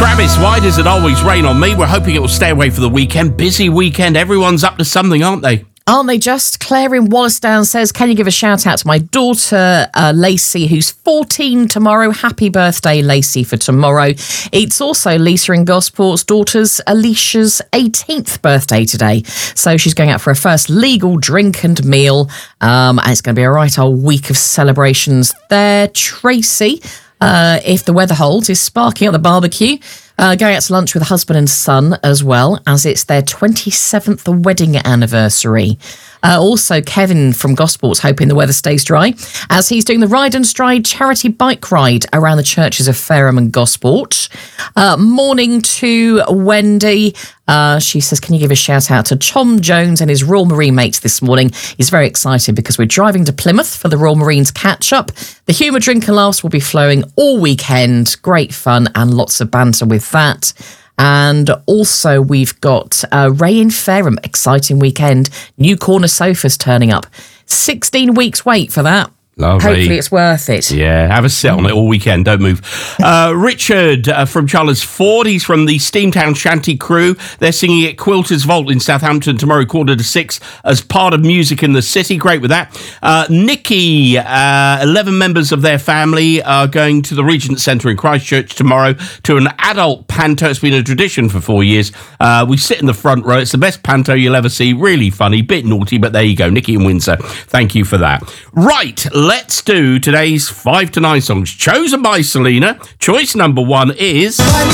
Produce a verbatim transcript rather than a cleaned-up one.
Travis, why does it always rain on me? We're hoping it will stay away for the weekend. Busy weekend. Everyone's up to something, aren't they? Aren't they just? Claire in Wallasdown says, can you give a shout out to my daughter, uh, Lacey, who's fourteen tomorrow. Happy birthday, Lacey, for tomorrow. It's also Lisa in Gosport's daughter's Alicia's eighteenth birthday today. So she's going out for her first legal drink and meal. Um, and it's going to be a right old week of celebrations there. Tracy, uh, if the weather holds, is sparking at the barbecue. Uh, going out to lunch with husband and son as well, as it's their twenty-seventh wedding anniversary. Uh, also, Kevin from Gosport's hoping the weather stays dry, as he's doing the Ride and Stride charity bike ride around the churches of Fareham and Gosport. Uh, morning to Wendy. Uh, she says, can you give a shout out to Tom Jones and his Royal Marine mates this morning? He's very excited because we're driving to Plymouth for the Royal Marines catch-up. The humour, drink and laughs will be flowing all weekend. Great fun and lots of banter with that. And also we've got uh, Ray in Fareham. Exciting weekend. New corner sofas turning up. sixteen weeks wait for that. Lovely. Hopefully it's worth it. Yeah, have a sit on it all weekend. Don't move. Uh, Richard uh, from Chalmers Ford. He's from the Steamtown Shanty crew. They're singing at Quilter's Vault in Southampton tomorrow, quarter to six, as part of Music in the City. Great with that. Uh, Nikki, uh, eleven members of their family are going to the Regent Centre in Christchurch tomorrow to an adult panto. It's been a tradition for four years. Uh, we sit in the front row. It's the best panto you'll ever see. Really funny, bit naughty, but there you go. Nikki in Windsor. Thank you for that. Right. Let's do today's five to nine songs chosen by Selena. Choice number one is...